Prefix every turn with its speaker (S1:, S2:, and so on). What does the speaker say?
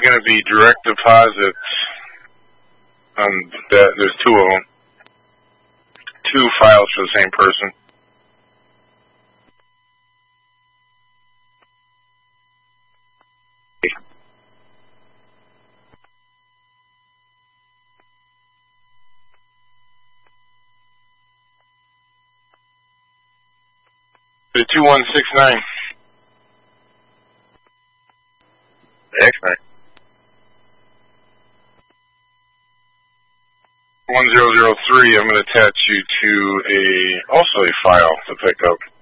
S1: going to be direct deposits. There's two of them. Two files for the same person. The 2169.
S2: X-Men.
S1: 1003, I'm going to attach you to also a file to pick up.